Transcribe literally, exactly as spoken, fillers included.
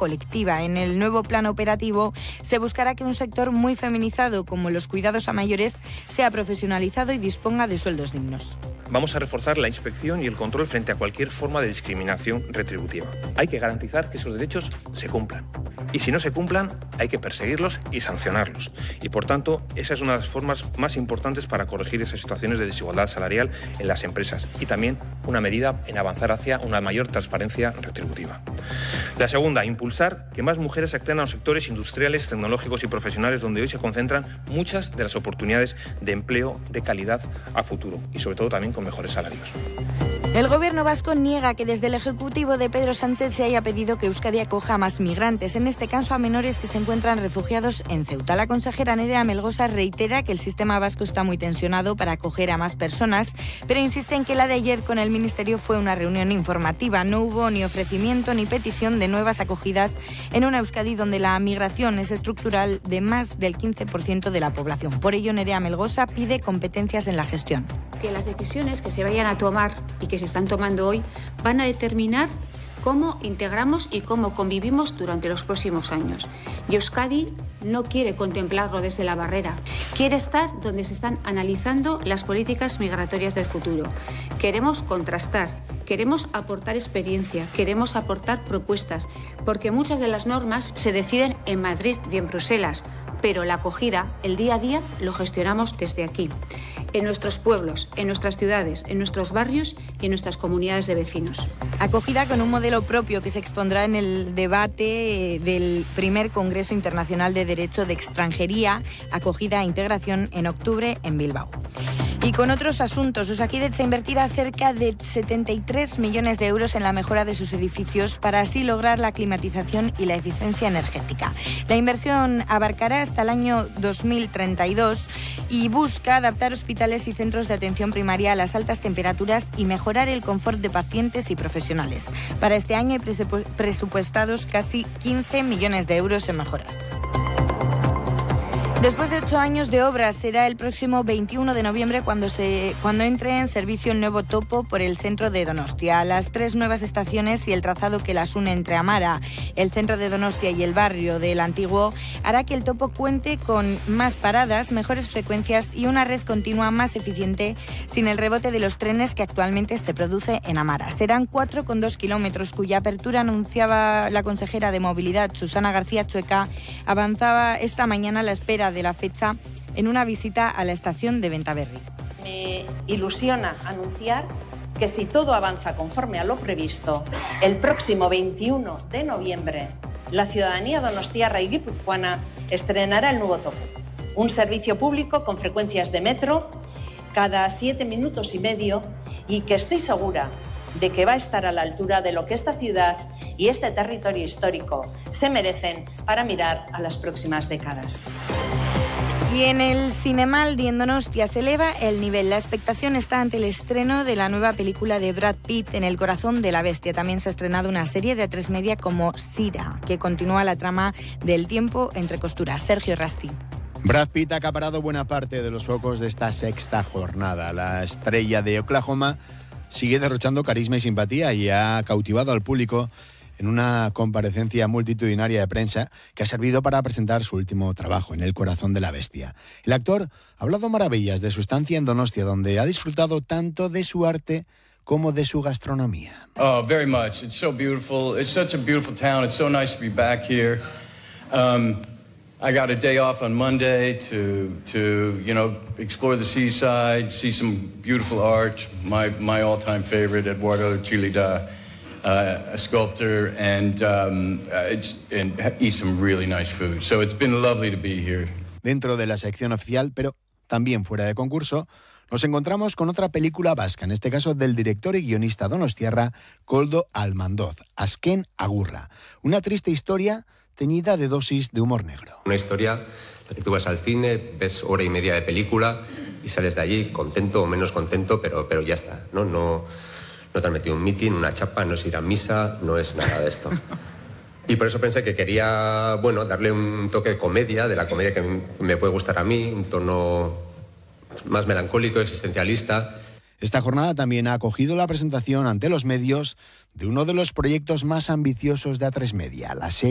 colectiva. En el nuevo plan operativo se buscará que un sector muy feminizado como los cuidados a mayores sea profesionalizado y disponga de sueldos dignos. Vamos a reforzar la inspección y el control frente a cualquier forma de discriminación retributiva. Hay que garantizar que esos derechos se cumplan. Y si no se cumplan, hay que perseguirlos y sancionarlos. Y por tanto, esa es una de las formas más importantes para corregir esas situaciones de desigualdad salarial en las empresas. Y también una medida en avanzar hacia una mayor transparencia retributiva. La segunda, impulsar que más mujeres accedan a los sectores industriales, tecnológicos y profesionales donde hoy se concentran muchas de las oportunidades de empleo de calidad a futuro y sobre todo también con mejores salarios. El gobierno vasco niega que desde el Ejecutivo de Pedro Sánchez se haya pedido que Euskadi acoja a más migrantes, en este caso a menores que se encuentran refugiados en Ceuta. La consejera Nerea Melgosa reitera que el sistema vasco está muy tensionado para acoger a más personas, pero insiste en que la de ayer con el Ministerio fue una reunión informativa. No hubo ni ofrecimiento ni petición de nuevas acogidas en una Euskadi donde la migración es estructural de más del quince por ciento de la población. Por ello, Nerea Melgosa pide competencias en la gestión. Que las decisiones que se vayan a tomar y que se están tomando hoy van a determinar cómo integramos y cómo convivimos durante los próximos años. Y Euskadi no quiere contemplarlo desde la barrera, quiere estar donde se están analizando las políticas migratorias del futuro. Queremos contrastar, queremos aportar experiencia, queremos aportar propuestas, porque muchas de las normas se deciden en Madrid y en Bruselas, pero la acogida, el día a día, lo gestionamos desde aquí, en nuestros pueblos, en nuestras ciudades, en nuestros barrios y en nuestras comunidades de vecinos. Acogida con un modelo propio que se expondrá en el debate del primer Congreso Internacional de Derecho de Extranjería, Acogida e Integración en octubre en Bilbao. Y con otros asuntos, Osakidetza invertirá cerca de setenta y tres millones de euros en la mejora de sus edificios para así lograr la climatización y la eficiencia energética. La inversión abarcará hasta el año dos mil treinta y dos y busca adaptar hospitales y centros de atención primaria a las altas temperaturas y mejorar el confort de pacientes y profesionales. Para este año hay presupuestados casi quince millones de euros en mejoras. Después de ocho años de obras, será el próximo veintiuno de noviembre cuando, se, cuando entre en servicio el nuevo topo por el centro de Donostia. Las tres nuevas estaciones y el trazado que las une entre Amara, el centro de Donostia y el barrio del Antiguo hará que el topo cuente con más paradas, mejores frecuencias y una red continua más eficiente sin el rebote de los trenes que actualmente se produce en Amara. Serán cuatro coma dos kilómetros, cuya apertura anunciaba la consejera de Movilidad, Susana García Chueca, avanzaba esta mañana a la espera de la fecha en una visita a la estación de Bentaberri. Me ilusiona anunciar que si todo avanza conforme a lo previsto, el próximo veintiuno de noviembre la ciudadanía donostiarra y guipuzcoana estrenará el nuevo topo, un servicio público con frecuencias de metro cada siete minutos y medio y que estoy segura de que va a estar a la altura de lo que esta ciudad y este territorio histórico se merecen para mirar a las próximas décadas. Y en el Cinemaldi en Donostia se eleva el nivel. La expectación está ante el estreno de la nueva película de Brad Pitt, En el corazón de la bestia. También se ha estrenado una serie de A tres Media como Sira, que continúa la trama del tiempo entre costuras. Sergio Rasti. Brad Pitt ha acaparado buena parte de los focos de esta sexta jornada. La estrella de Oklahoma sigue derrochando carisma y simpatía y ha cautivado al público en una comparecencia multitudinaria de prensa que ha servido para presentar su último trabajo, En el corazón de la bestia. El actor ha hablado maravillas de su estancia en Donostia, donde ha disfrutado tanto de su arte como de su gastronomía. Oh, very much. It's so beautiful. It's such a beautiful town. It's so nice to be back here. Um, I got a day off on Monday to, to, you know, explore the seaside, see some beautiful art. My, my all-time favorite, Eduardo Chillida, uh, a sculptor, and, um, it's, and eat some really nice food. So it's been lovely to be here. Dentro de la sección oficial, pero también fuera de concurso, nos encontramos con otra película vasca, en este caso del director y guionista donostiarra Koldo Almandoz, Azken Agurra. Una triste historia teñida de dosis de humor negro. Una historia, la que tú vas al cine, ves hora y media de película y sales de allí contento o menos contento, pero, pero ya está, ¿no? No, no te has metido un mitin, una chapa, no es ir a misa, no es nada de esto. Y por eso pensé que quería, bueno, darle un toque de comedia, de la comedia que me puede gustar a mí, un tono más melancólico, existencialista. Esta jornada también ha acogido la presentación ante los medios de uno de los proyectos más ambiciosos de A tres Media, la serie